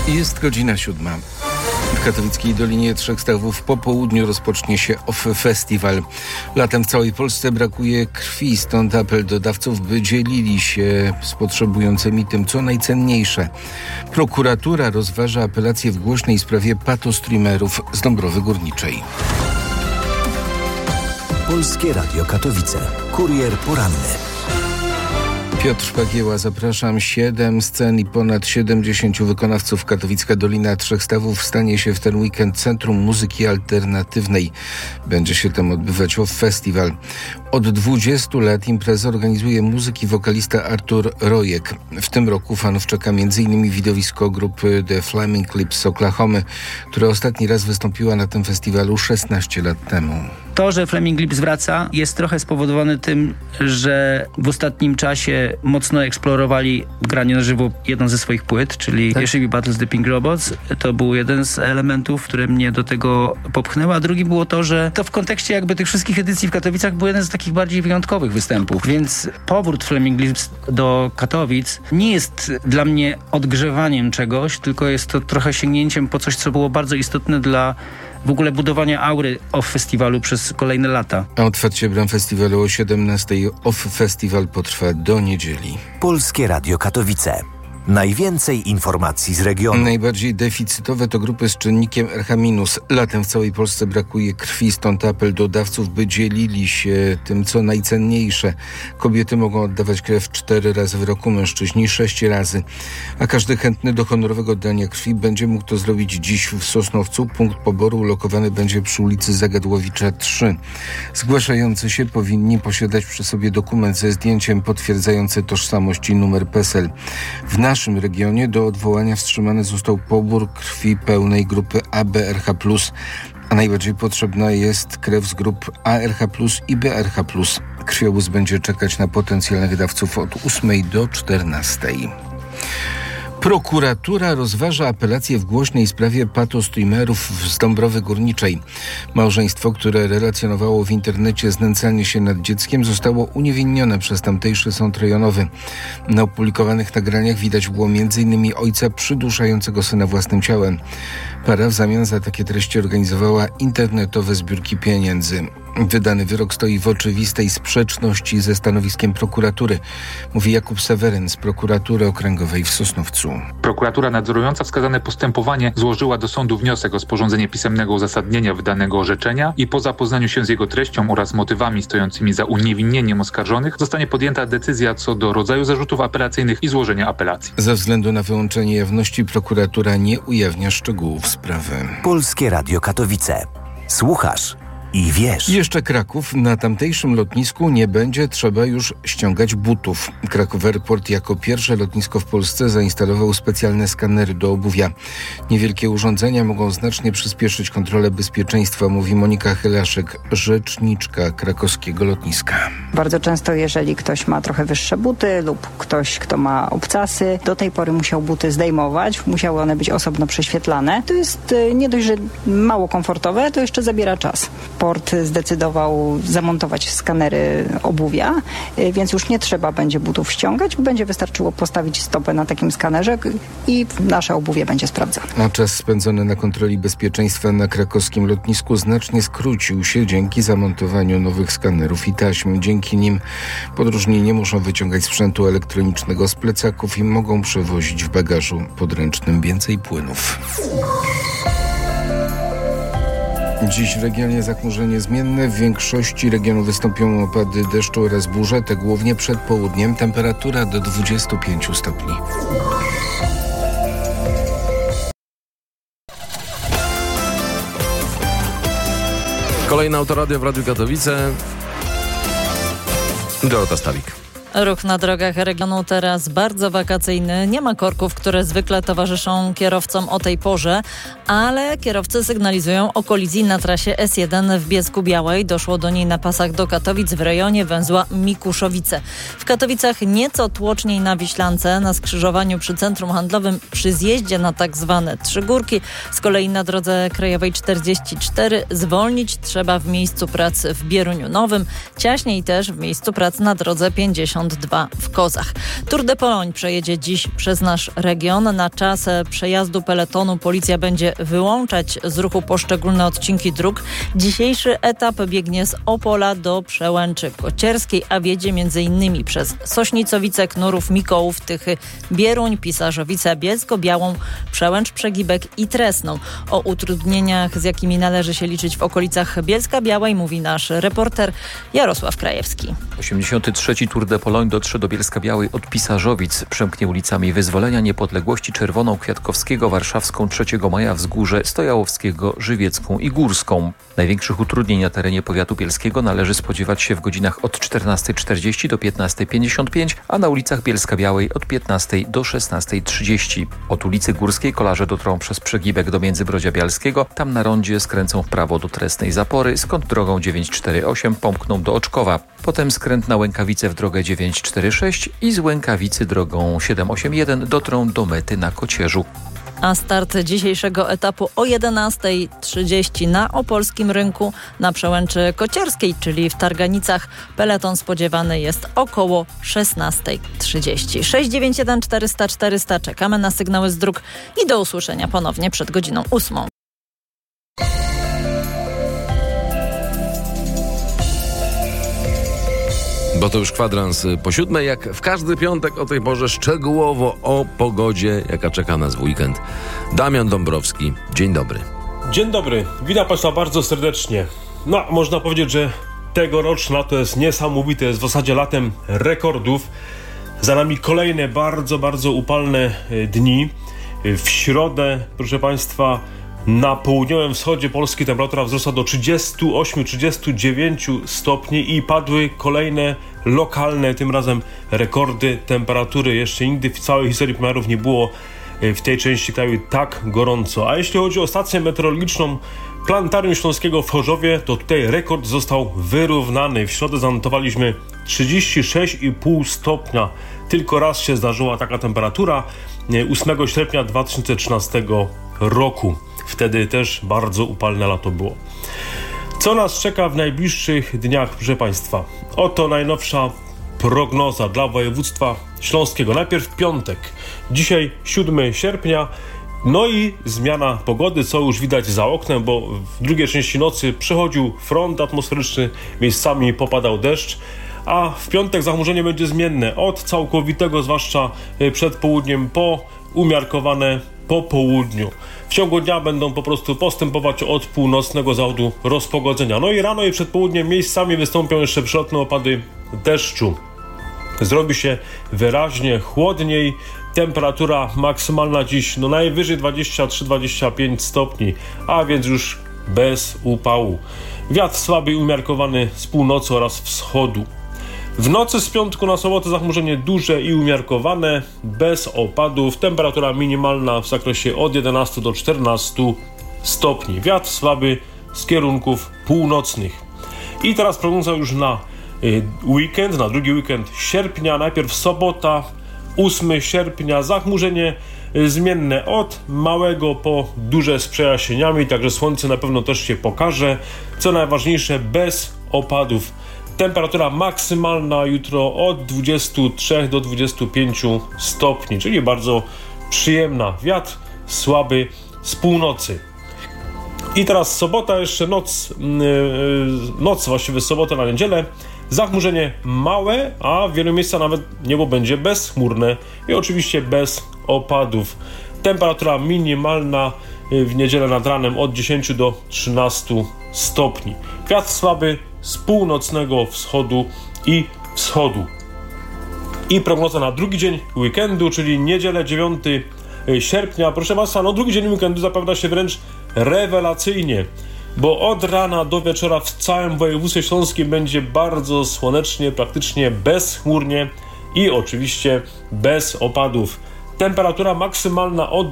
Jest godzina 7. W katowickiej Dolinie Trzech Stawów po południu rozpocznie się OFF Festiwal. Latem w całej Polsce brakuje krwi, stąd apel do dawców, by dzielili się z potrzebującymi tym, co najcenniejsze. Prokuratura rozważa apelację w głośnej sprawie patostreamerów z Dąbrowy Górniczej. Polskie Radio Katowice. Kurier poranny. Piotr Szpagieła, zapraszam. 7 scen i ponad 70 wykonawców. Katowicka Dolina Trzech Stawów stanie się w ten weekend Centrum Muzyki Alternatywnej. Będzie się tam odbywać OFF Festiwal. Od 20 lat imprezę organizuje muzyk i wokalista Artur Rojek. W tym roku fanów czeka m.in. widowisko grupy The Flaming Lips z Oklahomy, która ostatni raz wystąpiła na tym festiwalu 16 lat temu. To, że Flaming Lips wraca, jest trochę spowodowane tym, że w ostatnim czasie mocno eksplorowali granie na żywo jedną ze swoich płyt, czyli Yeshivi Battles the Pink Robots. To był jeden z elementów, które mnie do tego popchnęły, a drugi było to, że to w kontekście jakby tych wszystkich edycji w Katowicach był jeden z takich bardziej wyjątkowych występów, więc powrót Flaming Lips do Katowic nie jest dla mnie odgrzewaniem czegoś, tylko jest to trochę sięgnięciem po coś, co było bardzo istotne dla w ogóle budowania aury OFF Festiwalu przez kolejne lata. A otwarcie bram festiwalu o 17. OFF Festiwal potrwa do niedzieli. Polskie Radio Katowice. Najwięcej informacji z regionu. Najbardziej deficytowe to grupy z czynnikiem RH-. Latem w całej Polsce brakuje krwi, stąd apel do dawców, by dzielili się tym, co najcenniejsze. Kobiety mogą oddawać krew 4 razy w roku, mężczyźni 6 razy. A każdy chętny do honorowego oddania krwi będzie mógł to zrobić dziś w Sosnowcu. Punkt poboru ulokowany będzie przy ulicy Zagadłowicza 3. Zgłaszający się powinni posiadać przy sobie dokument ze zdjęciem potwierdzający tożsamość i numer PESEL. W naszym regionie do odwołania wstrzymany został pobór krwi pełnej grupy AB-RH+, a najbardziej potrzebna jest krew z grup ARH+ i BRH+. Krwiobóz będzie czekać na potencjalnych dawców od 8 do 14. Prokuratura rozważa apelację w głośnej sprawie patostreamerów z Dąbrowy Górniczej. Małżeństwo, które relacjonowało w internecie znęcanie się nad dzieckiem, zostało uniewinnione przez tamtejszy sąd rejonowy. Na opublikowanych nagraniach widać było m.in. ojca przyduszającego syna własnym ciałem. Para w zamian za takie treści organizowała internetowe zbiórki pieniędzy. Wydany wyrok stoi w oczywistej sprzeczności ze stanowiskiem prokuratury, mówi Jakub Seweryn z prokuratury okręgowej w Sosnowcu. Prokuratura nadzorująca wskazane postępowanie złożyła do sądu wniosek o sporządzenie pisemnego uzasadnienia wydanego orzeczenia i po zapoznaniu się z jego treścią oraz motywami stojącymi za uniewinnieniem oskarżonych zostanie podjęta decyzja co do rodzaju zarzutów apelacyjnych i złożenia apelacji. Ze względu na wyłączenie jawności prokuratura nie ujawnia szczegółów sprawy. Polskie Radio Katowice. Słuchasz i wiesz. Jeszcze Kraków. Na tamtejszym lotnisku nie będzie trzeba już ściągać butów. Kraków Airport jako pierwsze lotnisko w Polsce zainstalował specjalne skanery do obuwia. Niewielkie urządzenia mogą znacznie przyspieszyć kontrolę bezpieczeństwa, mówi Monika Chylaszek, rzeczniczka krakowskiego lotniska. Bardzo często, jeżeli ktoś ma trochę wyższe buty lub ktoś, kto ma obcasy, do tej pory musiał buty zdejmować, musiały one być osobno prześwietlane. To jest nie dość, że mało komfortowe, to jeszcze zabiera czas. Port zdecydował zamontować skanery obuwia, więc już nie trzeba będzie butów ściągać, będzie wystarczyło postawić stopę na takim skanerze i nasze obuwie będzie sprawdzane. A czas spędzony na kontroli bezpieczeństwa na krakowskim lotnisku znacznie skrócił się dzięki zamontowaniu nowych skanerów i taśm. Dzięki nim podróżni nie muszą wyciągać sprzętu elektronicznego z plecaków i mogą przewozić w bagażu podręcznym więcej płynów. Dziś w regionie zachmurzenie zmienne. W większości regionu wystąpią opady deszczu oraz burze, te głównie przed południem. Temperatura do 25 stopni. Kolejne Autoradio w Radiu Katowice. Dorota Stawik. Ruch na drogach regionu teraz bardzo wakacyjny. Nie ma korków, które zwykle towarzyszą kierowcom o tej porze, ale kierowcy sygnalizują o kolizji na trasie S1 w Bielsku-Białej. Doszło do niej na pasach do Katowic w rejonie węzła Mikuszowice. W Katowicach nieco tłoczniej na Wiślance, na skrzyżowaniu przy centrum handlowym przy zjeździe na tak zwane Trzy Górki. Z kolei na drodze krajowej 44 zwolnić trzeba w miejscu prac w Bieruniu Nowym. Ciaśniej też w miejscu prac na drodze 50 52 w Kozach. Tour de Pologne przejedzie dziś przez nasz region. Na czas przejazdu peletonu policja będzie wyłączać z ruchu poszczególne odcinki dróg. Dzisiejszy etap biegnie z Opola do Przełęczy Kocierskiej, a wiedzie m.in. przez Sośnicowice, Knurów, Mikołów, Tychy, Bieruń, Pisarzowice, Bielsko-Białą, Przełęcz, Przegibek i Tresną. O utrudnieniach, z jakimi należy się liczyć w okolicach Bielska-Białej, mówi nasz reporter Jarosław Krajewski. 83. Tour de Pologne dotrze do Bielska-Białej od Pisarzowic. Przemknie ulicami Wyzwolenia, Niepodległości, Czerwoną, Kwiatkowskiego, Warszawską, 3 Maja, Wzgórze, Stojałowskiego, Żywiecką i Górską. Największych utrudnień na terenie powiatu bielskiego należy spodziewać się w godzinach od 14:40 do 15:55, a na ulicach Bielska-Białej od 15 do 16:30. Od ulicy Górskiej kolarze dotrą przez Przegibek do Międzybrodzia Bialskiego. Tam na rondzie skręcą w prawo do Tresnej Zapory, skąd drogą 948 pomkną do Oczkowa. Potem skręt na Łękawice w drogę 946 i z Łękawicy drogą 781 dotrą do mety na Kocierzu. A start dzisiejszego etapu o 11:30 na Opolskim Rynku na Przełęczy Kocierskiej, czyli w Targanicach. Peleton spodziewany jest około 16:30. 691 400 400. Czekamy na sygnały z dróg i do usłyszenia ponownie przed godziną 8. Bo to już kwadrans po 7, jak w każdy piątek o tej porze szczegółowo o pogodzie, jaka czeka nas w weekend. Damian Dąbrowski, dzień dobry. Dzień dobry, witam Państwa bardzo serdecznie. No, można powiedzieć, że tegoroczne lato jest niesamowite, jest w zasadzie latem rekordów. Za nami kolejne bardzo upalne dni. W środę, proszę Państwa, na południowym wschodzie Polski temperatura wzrosła do 38-39 stopni i padły kolejne lokalne, tym razem rekordy temperatury. Jeszcze nigdy w całej historii pomiarów nie było w tej części kraju tak gorąco. A jeśli chodzi o stację meteorologiczną Planetarium Śląskiego w Chorzowie, to tutaj rekord został wyrównany. W środę zanotowaliśmy 36,5 stopnia. Tylko raz się zdarzyła taka temperatura, 8 sierpnia 2013 roku. Wtedy też bardzo upalne lato było. Co nas czeka w najbliższych dniach, proszę Państwa? Oto najnowsza prognoza dla województwa śląskiego. Najpierw piątek, dzisiaj 7 sierpnia, no i zmiana pogody, co już widać za oknem, bo w drugiej części nocy przechodził front atmosferyczny, miejscami popadał deszcz, a w piątek zachmurzenie będzie zmienne od całkowitego, zwłaszcza przed południem, po umiarkowane po południu. W ciągu dnia będą po prostu postępować od północnego zachodu rozpogodzenia. No i rano i przed południem miejscami wystąpią jeszcze przelotne opady deszczu. Zrobi się wyraźnie chłodniej. Temperatura maksymalna dziś no najwyżej 23-25 stopni, a więc już bez upału. Wiatr słaby i umiarkowany z północy oraz wschodu. W nocy z piątku na sobotę zachmurzenie duże i umiarkowane, bez opadów. Temperatura minimalna w zakresie od 11 do 14 stopni. Wiatr słaby z kierunków północnych. I teraz prognoza już na weekend, na drugi weekend sierpnia. Najpierw sobota, 8 sierpnia, zachmurzenie zmienne od małego po duże z przejaśnieniami, także słońce na pewno też się pokaże. Co najważniejsze, bez opadów. Temperatura maksymalna jutro od 23 do 25 stopni, czyli bardzo przyjemna. Wiatr słaby z północy. I teraz sobota, jeszcze noc właściwie z soboty na niedzielę. Zachmurzenie małe, a w wielu miejscach nawet niebo będzie bezchmurne i oczywiście bez opadów. Temperatura minimalna w niedzielę nad ranem od 10 do 13 stopni. Wiatr słaby z północnego wschodu i wschodu. I prognoza na drugi dzień weekendu, czyli niedzielę 9 sierpnia. Proszę Państwa, no drugi dzień weekendu zapowiada się wręcz rewelacyjnie, bo od rana do wieczora w całym województwie śląskim będzie bardzo słonecznie, praktycznie bezchmurnie i oczywiście bez opadów. Temperatura maksymalna od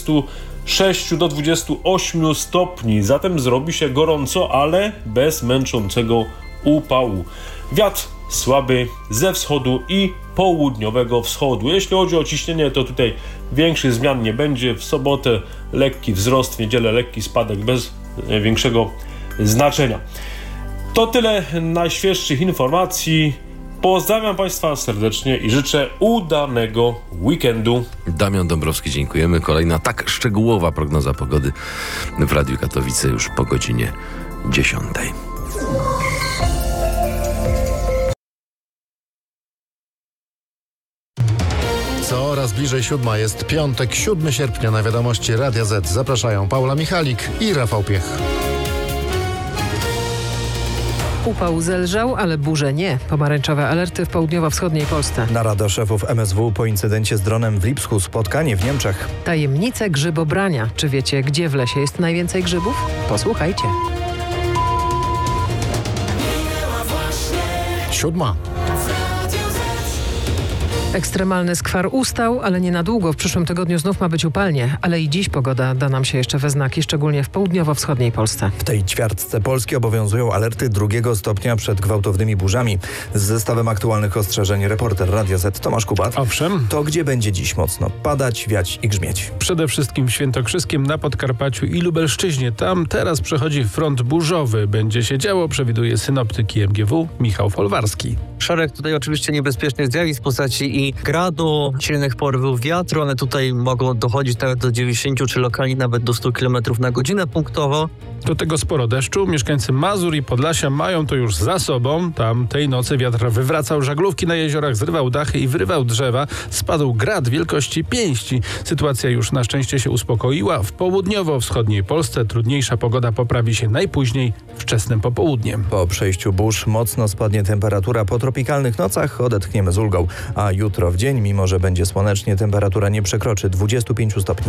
26 do 28 stopni, zatem zrobi się gorąco, ale bez męczącego upału. Wiatr słaby ze wschodu i południowego wschodu. Jeśli chodzi o ciśnienie, to tutaj większych zmian nie będzie. W sobotę lekki wzrost, w niedzielę lekki spadek bez większego znaczenia. To tyle najświeższych informacji. Pozdrawiam Państwa serdecznie i życzę udanego weekendu. Damian Dąbrowski, dziękujemy. Kolejna tak szczegółowa prognoza pogody w Radiu Katowice już po godzinie 10. Coraz bliżej 7 jest piątek, 7 sierpnia. Na wiadomości Radia Z zapraszają Paula Michalik i Rafał Piech. Upał zelżał, ale burze nie. Pomarańczowe alerty w południowo-wschodniej Polsce. Narada szefów MSW po incydencie z dronem w Lipsku, spotkanie w Niemczech. Tajemnice grzybobrania. Czy wiecie, gdzie w lesie jest najwięcej grzybów? Posłuchajcie. 7. Ekstremalny skwar ustał, ale nie na długo. W przyszłym tygodniu znów ma być upalnie, ale i dziś pogoda da nam się jeszcze we znaki, szczególnie w południowo-wschodniej Polsce. W tej ćwiartce Polski obowiązują alerty 2 stopnia przed gwałtownymi burzami. Z zestawem aktualnych ostrzeżeń reporter Radia Z Tomasz Kubat. Owszem. To gdzie będzie dziś mocno padać, wiać i grzmieć? Przede wszystkim w Świętokrzyskiem, na Podkarpaciu i Lubelszczyźnie. Tam teraz przechodzi front burzowy. Będzie się działo, przewiduje synoptyk MGW Michał Folwarski. Szereg tutaj oczywiście niebezpiecznych zjawisk w postaci i gradu, silnych porywów wiatru. One tutaj mogą dochodzić nawet do 90 czy lokalnie nawet do 100 km na godzinę punktowo. Do tego sporo deszczu. Mieszkańcy Mazur i Podlasia mają to już za sobą. Tam tej nocy wiatr wywracał żaglówki na jeziorach, zrywał dachy i wyrywał drzewa. Spadł grad wielkości pięści. Sytuacja już na szczęście się uspokoiła. W południowo-wschodniej Polsce trudniejsza pogoda poprawi się najpóźniej wczesnym popołudniem. Po przejściu burz mocno spadnie temperatura. Po tropikalnych nocach odetchniemy z ulgą. A jutro w dzień, mimo że będzie słonecznie, temperatura nie przekroczy 25 stopni.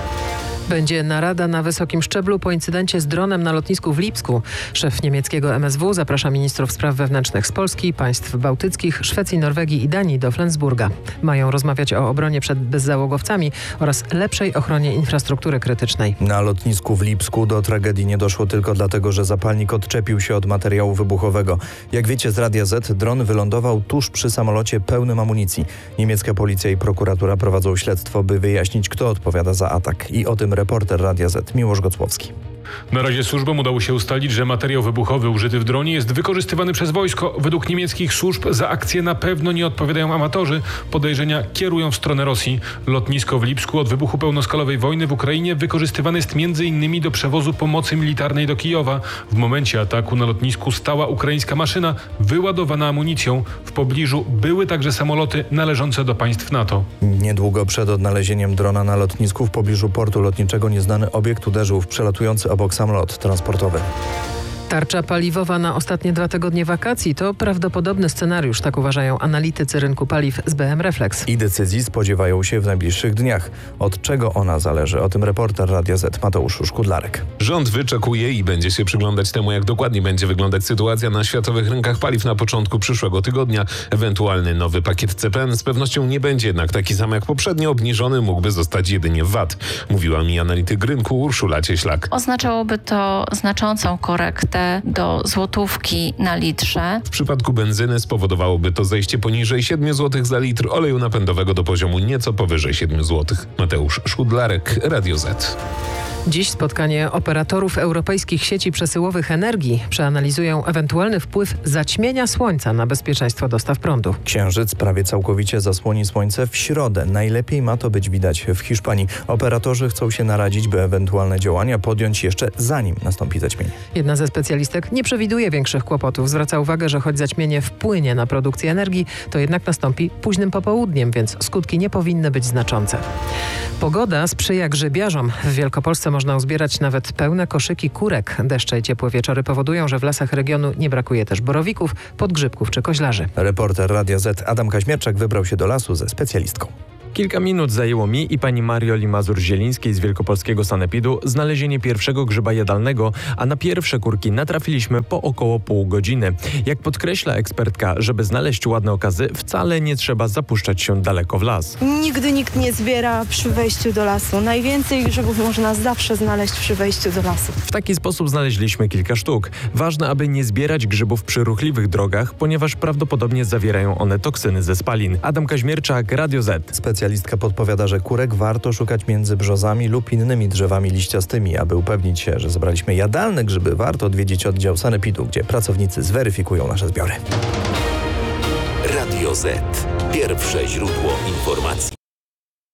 Będzie narada na wysokim szczeblu po incydencie z dronem na lotnisku w Lipsku. Szef niemieckiego MSW zaprasza ministrów spraw wewnętrznych z Polski, państw bałtyckich, Szwecji, Norwegii i Danii do Flensburga. Mają rozmawiać o obronie przed bezzałogowcami oraz lepszej ochronie infrastruktury krytycznej. Na lotnisku w Lipsku do tragedii nie doszło tylko dlatego, że zapalnik odczepił się od materiału wybuchowego. Jak wiecie z Radia Z, dron wylądował tuż przy samolocie pełnym amunicji. Niemiecka policja i prokuratura prowadzą śledztwo, by wyjaśnić, kto odpowiada za atak. I o tym reporter Radia Z Miłosz Gocłowski. Na razie służbom udało się ustalić, że materiał wybuchowy użyty w dronie jest wykorzystywany przez wojsko. Według niemieckich służb za akcję na pewno nie odpowiadają amatorzy. Podejrzenia kierują w stronę Rosji. Lotnisko w Lipsku od wybuchu pełnoskalowej wojny w Ukrainie wykorzystywane jest m.in. do przewozu pomocy militarnej do Kijowa. W momencie ataku na lotnisku stała ukraińska maszyna wyładowana amunicją. W pobliżu były także samoloty należące do państw NATO. Niedługo przed odnalezieniem drona na lotnisku w pobliżu portu lotniczego nieznany obiekt uderzył w przelatujący obok samolot transportowy. Tarcza paliwowa na ostatnie 2 tygodnie wakacji to prawdopodobny scenariusz, tak uważają analitycy rynku paliw z BM Reflex. I decyzji spodziewają się w najbliższych dniach. Od czego ona zależy? O tym reporter Radia Z Mateusz Szkudlarek. Rząd wyczekuje i będzie się przyglądać temu, jak dokładnie będzie wyglądać sytuacja na światowych rynkach paliw na początku przyszłego tygodnia. Ewentualny nowy pakiet CPN z pewnością nie będzie jednak taki sam jak poprzednio. Obniżony mógłby zostać jedynie VAT. Mówiła mi analityk rynku Urszula Cieślak. Oznaczałoby to znaczącą korektę do złotówki na litrze. W przypadku benzyny spowodowałoby to zejście poniżej 7 zł za litr, oleju napędowego do poziomu nieco powyżej 7 zł. Mateusz Szkudlarek, Radio Z. Dziś spotkanie operatorów europejskich sieci przesyłowych energii. Przeanalizują ewentualny wpływ zaćmienia słońca na bezpieczeństwo dostaw prądu. Księżyc prawie całkowicie zasłoni słońce w środę. Najlepiej ma to być widać w Hiszpanii. Operatorzy chcą się naradzić, by ewentualne działania podjąć jeszcze zanim nastąpi zaćmienie. Jedna ze specjalistek nie przewiduje większych kłopotów. Zwraca uwagę, że choć zaćmienie wpłynie na produkcję energii, to jednak nastąpi późnym popołudniem, więc skutki nie powinny być znaczące. Pogoda sprzyja grzybiarzom. W Wielkopolsce można uzbierać nawet pełne koszyki kurek. Deszcze i ciepłe wieczory powodują, że w lasach regionu nie brakuje też borowików, podgrzybków czy koźlarzy. Reporter Radia Z Adam Kaźmierczak wybrał się do lasu ze specjalistką. Kilka minut zajęło mi i pani Marioli Mazur-Zielińskiej z Wielkopolskiego Sanepidu znalezienie pierwszego grzyba jadalnego, a na pierwsze kurki natrafiliśmy po około pół godziny. Jak podkreśla ekspertka, żeby znaleźć ładne okazy, wcale nie trzeba zapuszczać się daleko w las. Nigdy nikt nie zbiera przy wejściu do lasu. Najwięcej grzybów można zawsze znaleźć przy wejściu do lasu. W taki sposób znaleźliśmy kilka sztuk. Ważne, aby nie zbierać grzybów przy ruchliwych drogach, ponieważ prawdopodobnie zawierają one toksyny ze spalin. Adam Kaźmierczak, Radio Z. Specjalistka podpowiada, że kurek warto szukać między brzozami lub innymi drzewami liściastymi. Aby upewnić się, że zebraliśmy jadalne grzyby, warto odwiedzić oddział Sanepidu, gdzie pracownicy zweryfikują nasze zbiory. Radio Z. Pierwsze źródło informacji.